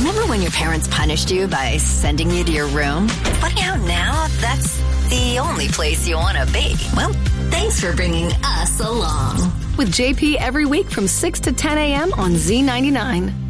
Remember when your parents punished you by sending you to your room? Funny how now that's the only place you want to be. Well, thanks for bringing us along. With JP every week from 6 to 10 a.m. on Z99.